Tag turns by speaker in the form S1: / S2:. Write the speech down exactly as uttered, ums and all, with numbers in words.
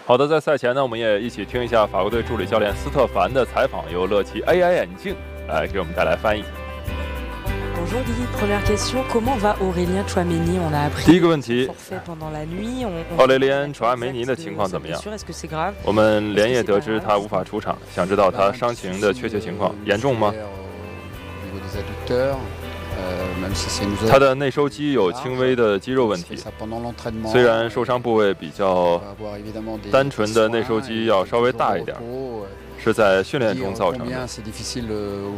S1: 好的，在赛前呢，我们也一起听一下法国队助理教练斯特凡的采访，由乐奇 A I 眼镜来给我们带来翻译。
S2: Bonjour Guy, première question, comment va Aurélien Tchouaméni? On a appris
S1: 第一个问题，
S2: forfait pendant la nuit. On, on
S1: 奥雷利安·楚阿梅尼的情况怎么样？
S2: Est-ce que c'est grave?
S1: 我们连夜得知他无法出场，想知道他伤情的确切情况，严重吗？他的内收肌有轻微的肌肉问题，虽然受伤部位比较单纯的内收肌要稍微大一点，是在训练中造成的。